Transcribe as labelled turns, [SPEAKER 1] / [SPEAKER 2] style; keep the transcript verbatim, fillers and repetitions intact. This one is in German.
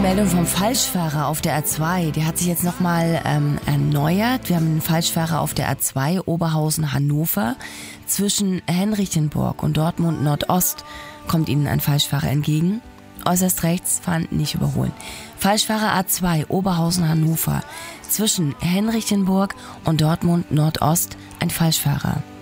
[SPEAKER 1] Meldung vom Falschfahrer auf der A zwei. Der hat sich jetzt nochmal ähm, erneuert. Wir haben einen Falschfahrer auf der A zwei, Oberhausen-Hannover. Zwischen Henrichenburg und Dortmund Nordost kommt Ihnen ein Falschfahrer entgegen. Äußerst rechts, fahren, nicht überholen. Falschfahrer A zwei, Oberhausen-Hannover. Zwischen Henrichenburg und Dortmund Nordost ein Falschfahrer.